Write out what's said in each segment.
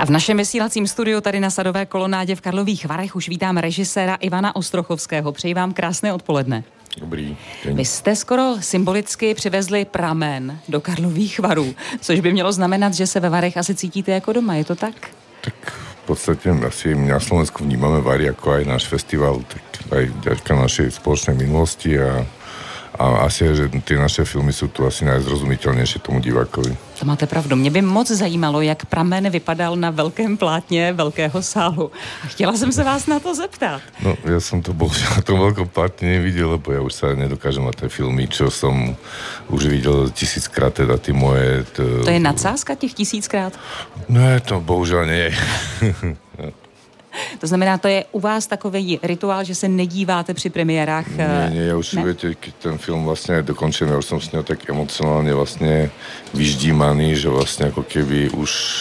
A v našem vysílacím studiu tady na Sadové kolonádě v Karlových Varech už vítám režiséra Ivana Ostrochovského. Přeji vám krásné odpoledne. Dobrý den. Vy jste skoro symbolicky přivezli pramen do Karlových Varů, což by mělo znamenat, že se ve Varech asi cítíte jako doma, je to tak? Tak v podstate asi na Slovensku vnímame Vary ako aj náš festival, tak aj vďaka našej spoločnej minulosti a asi, že ty naše filmy jsou tu asi najzrozumiteľnejšie tomu divákovi. To máte pravdu. Mě by moc zajímalo, jak pramen vypadal na velkém plátně velkého sálu. A chtěla jsem se vás na to zeptat. No, ja som to bohužiaľ na tom veľkom plátne nevidel, lebo ja už sa nedokážem na tie filmy, čo som už videl 1000krát, teda ty moje... To je nadsázka těch 1000krát? Ne, to bohužiaľ nie je. To znamená, to je u vás takový rituál, že se nedíváte při premiérách? Nie, ja už viete, keď ten film vlastne aj dokončím, ja už som s ňou tak emocionálne vlastne vyždímaný, že vlastne ako keby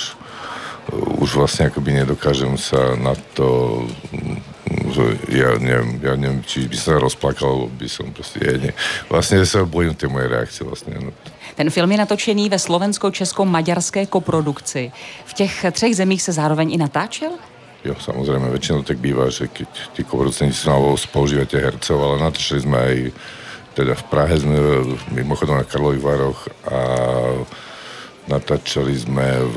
už vlastne akoby nedokážem sa na to, že ja neviem, či by sa rozplakal, by som proste, vlastne sa bojím tej mojej reakcie vlastne. Ten film je natočený ve slovensko-česko-maďarské koprodukci. V těch 3 zemích se zároveň i natáčel? Jo, samozrejme, väčšinou tak býva, že keď tí koproducenti sú spoužívate hercov, ale natočili sme aj teda v Prahe, sme mimochodom na Karlových Varoch a natáčali sme v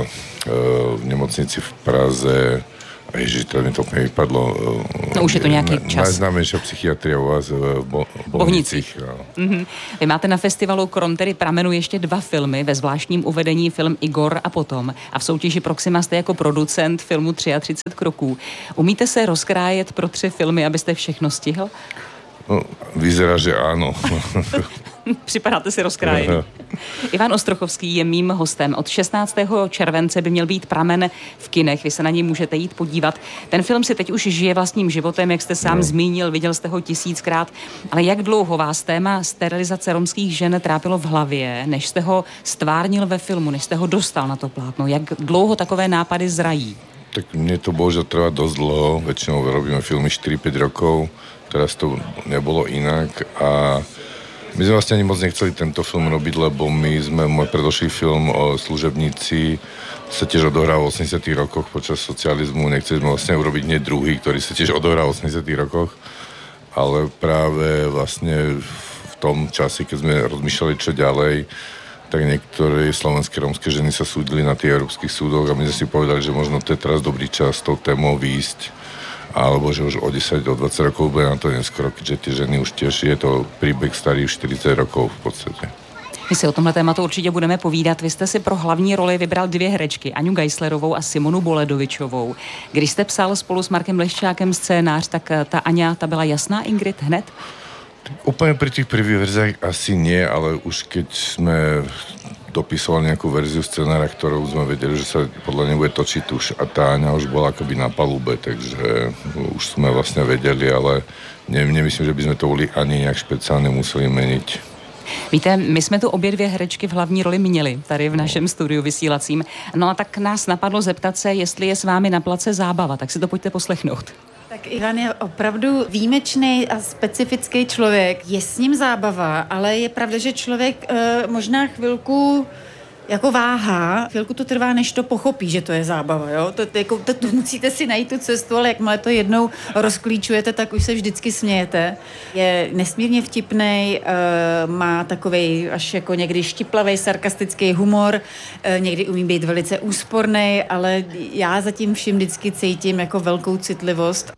nemocnici v Praze. Ježiš, to mi to úplně vypadlo. No už je to nějaký čas. Najznámější psychiatrie u vás v Bohnicích. No. Mm-hmm. Vy máte na festivalu krom tedy pramenu ještě 2 filmy, ve zvláštním uvedení film Igor a potom. A v soutěži Proxima jste jako producent filmu 33 kroků. Umíte se rozkrájet pro 3 filmy, abyste všechno stihl? No, vyzerá, že áno. Připadáte si rozkrájený. Ivan Ostrochovský je mým hostem. Od 16. července by měl být pramen v kinech. Vy se na něj můžete jít podívat. Ten film si teď už žije vlastním životem, jak jste sám zmínil, viděl jste ho 1000krát. Ale jak dlouho vás téma sterilizace romských žen trápilo v hlavě, než jste ho stvárnil ve filmu, než jste ho dostal na to plátno? Jak dlouho takové nápady zrají? Tak mne to bohužiaľ trvá dosť dlho. Väčšinou robíme filmy 4-5 rokov. Teraz to nebolo inak a my sme vlastne ani moc nechceli tento film robiť, lebo môj predošlý film o služebníci sa tiež odohrá v 80. rokoch počas socializmu. Nechceli sme vlastne urobiť hneď druhý, ktorý sa tiež odohrá v 80. rokoch, ale práve vlastne v tom čase, keď sme rozmýšľali, čo ďalej, tak niektoré slovenské rómske ženy sa súdili na tých európskych súdoch a my sme si povedali, že možno to je teraz dobrý čas s tou témou výjsť, alebo že už o 10, o 20 rokov bude na to neskoro, keďže tie ženy už tiež je to príbeh starý 40 rokov v podstate. My si o tomhle tématu určitě budeme povídat. Vy jste si pro hlavní roli vybral 2 herečky, Aňu Geislerovou a Simonu Boledovičovou. Když jste psal spolu s Markem Leščákem scénář, tak ta Aňa, ta byla jasná Ingrid hned? Úplne pri tých prvých verziách asi nie, ale už keď sme dopisovali nejakú verziu scenára, ktorou sme vedeli, že sa podľa nej bude točiť už a tá Aňa už bola akoby na palube, takže už sme vlastne vedeli, ale nemyslím, že by sme to ani nejak špeciálne museli meniť. Víte, my jsme tu obě 2 herečky v hlavní roli měli tady v našem studiu vysílacím. No a tak nás napadlo zeptat se, jestli je s vámi na place zábava, tak si to pojďte poslechnout. Tak Ivan je opravdu výjimečný a specifický člověk. Je s ním zábava, ale je pravda, že člověk možná chvilku jako váha, chvilku to trvá, než to pochopí, že to je zábava, jo? To musíte si najít tu cestu, ale jakmile to jednou rozklíčujete, tak už se vždycky smějete. Je nesmírně vtipnej, má takovej až jako někdy štiplavej, sarkastický humor, někdy umí být velice úspornej, ale já zatím vším vždycky cítím jako velkou citlivost.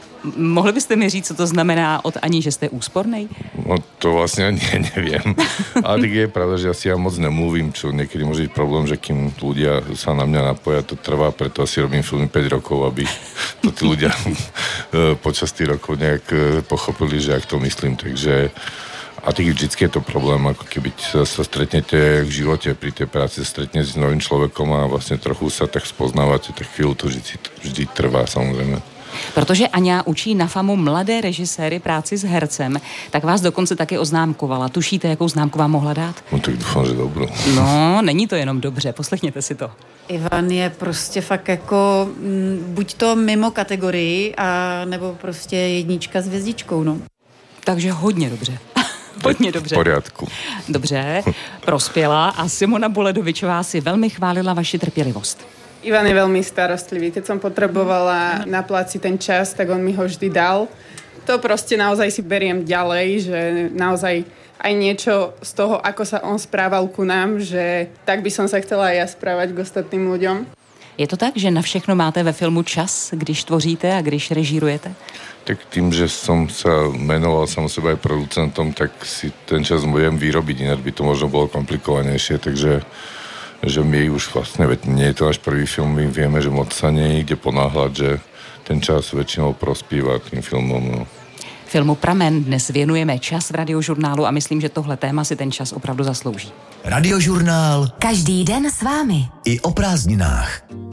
Mohli byste mi říct, co to znamená od Ani, že jste úspornej? No to vlastně ani neviem. Ale tak je pravda, že asi ja moc nemluvím, čo niekedy môže byť problém, že kým ľudia sa na mňa napoja, to trvá, preto asi robím filmy 5 rokov, aby to tí ľudia počas tých rokov nejak pochopili, že jak to myslím. Takže a tak vždycky je to problém, ako keby sa stretnete v živote, pri tej práci stretnete s novým človekom a vlastne trochu sa tak spoznávate, tak chvíľu to vždy trvá, samozrejme. Protože Aňa učí na FAMu mladé režiséry práci s hercem, tak vás dokonce taky oznámkovala. Tušíte, jakou známku vám mohla dát? No tak doufám, že dobrou. No, není to jenom dobře, poslechněte si to. Ivan je prostě fakt jako buď to mimo kategorii, a nebo prostě 1 s hvězdičkou, no. Takže hodně dobře. Hodně dobře. V pořádku. Dobře, prospěla a Simona Boledovičová si velmi chválila vaši trpělivost. Ivan je veľmi starostlivý. Keď som potrebovala naplať si ten čas, tak on mi ho vždy dal. To proste naozaj si beriem ďalej, že naozaj aj niečo z toho, ako sa on správal ku nám, že tak by som sa chcela aj ja správať k ostatným ľuďom. Je to tak, že na všechno máte ve filmu čas, když tvoříte a když režírujete? Tak tým, že som sa menoval sám sebe aj producentom, tak si ten čas viem vyrobiť, ináč by to možno bolo komplikovanejšie, takže že my už vlastne, nie je to náš prvý film, my vieme, že moc sa niekde ponáhľať, že ten čas väčšinou prospíva tým filmom. No. Filmu Pramen dnes věnujeme čas v Radiožurnálu a myslím, že tohle téma si ten čas opravdu zaslouží. Radiožurnál. Každý den s vámi. I o prázdninách.